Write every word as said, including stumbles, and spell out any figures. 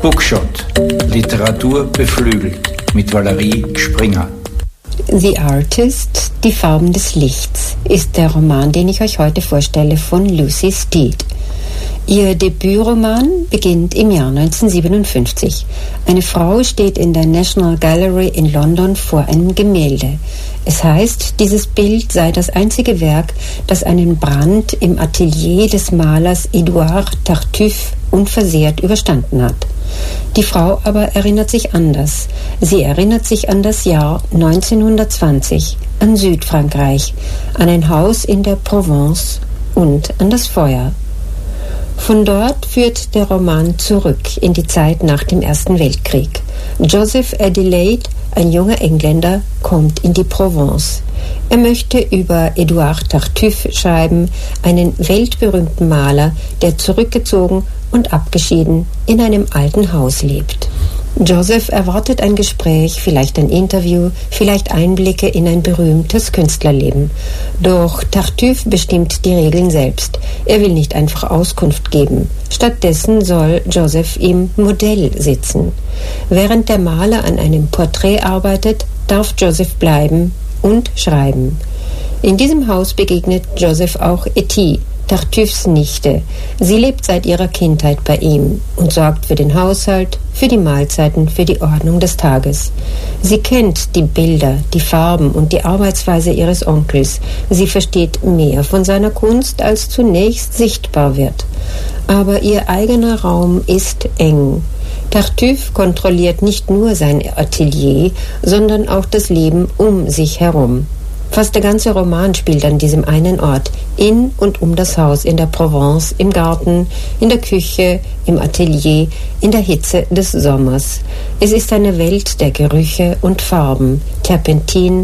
Bookshot. Literatur beflügelt mit Valerie Springer. The Artist, die Farben des Lichts, ist der Roman, den ich euch heute vorstelle, von Lucy Stead. Ihr Debütroman beginnt im Jahr neunzehnhundertsiebenundfünfzig. Eine Frau steht in der National Gallery in London vor einem Gemälde. Es heißt, dieses Bild sei das einzige Werk, das einen Brand im Atelier des Malers Édouard Tartuffe unversehrt überstanden hat. Die Frau aber erinnert sich anders. Sie erinnert sich an das Jahr neunzehnhundertzwanzig, an Südfrankreich, an ein Haus in der Provence und an das Feuer. Von dort führt der Roman zurück in die Zeit nach dem Ersten Weltkrieg. Joseph Adelaide, ein junger Engländer, kommt in die Provence. Er möchte über Édouard Tartuffe schreiben, einen weltberühmten Maler, der zurückgezogen und abgeschieden in einem alten Haus lebt. Joseph erwartet ein Gespräch, vielleicht ein Interview, vielleicht Einblicke in ein berühmtes Künstlerleben. Doch Tartuffe bestimmt die Regeln selbst. Er will nicht einfach Auskunft geben. Stattdessen soll Joseph ihm Modell sitzen. Während der Maler an einem Porträt arbeitet, darf Joseph bleiben und schreiben. In diesem Haus begegnet Joseph auch Etty, Tartuffes Nichte. Sie lebt seit ihrer Kindheit bei ihm und sorgt für den Haushalt, für die Mahlzeiten, für die Ordnung des Tages. Sie kennt die Bilder, die Farben und die Arbeitsweise ihres Onkels. Sie versteht mehr von seiner Kunst, als zunächst sichtbar wird. Aber ihr eigener Raum ist eng. Tartuffe kontrolliert nicht nur sein Atelier, sondern auch das Leben um sich herum. Fast der ganze Roman spielt an diesem einen Ort, in und um das Haus in der Provence, im Garten, in der Küche, im Atelier, in der Hitze des Sommers. Es ist eine Welt der Gerüche und Farben, Terpentin,